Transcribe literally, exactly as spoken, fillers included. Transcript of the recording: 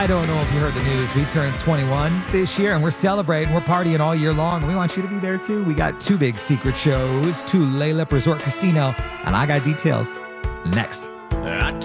I don't know if you heard the news. We turned twenty-one this year, and we're celebrating. We're partying all year long. We want you to be there, too. We got two big secret shows, Tule Lip Resort Casino, and I got details next.